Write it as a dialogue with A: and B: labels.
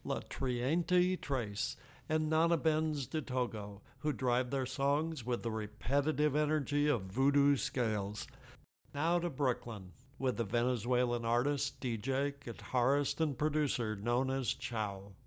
A: La Triente Trace, and Nana Benz de Togo, who drive their songs with the repetitive energy of voodoo scales. Now to Brooklyn, with the Venezuelan artist, DJ, guitarist, and producer known as Chow.